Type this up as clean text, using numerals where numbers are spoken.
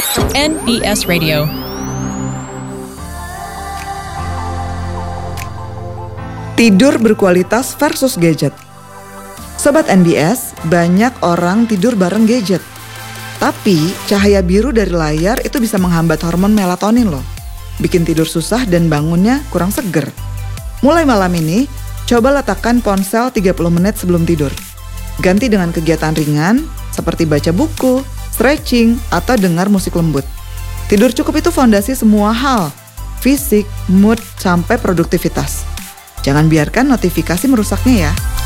NBS Radio. Tidur berkualitas versus gadget. Sobat NBS, banyak orang tidur bareng gadget. Tapi cahaya biru dari layar itu bisa menghambat hormon melatonin loh. Bikin tidur susah dan bangunnya kurang seger. Mulai malam ini, coba letakkan ponsel 30 menit sebelum tidur. Ganti dengan kegiatan ringan seperti baca buku, stretching, atau dengar musik lembut. Tidur cukup itu fondasi semua hal, fisik, mood, sampai produktivitas. Jangan biarkan notifikasi merusaknya ya.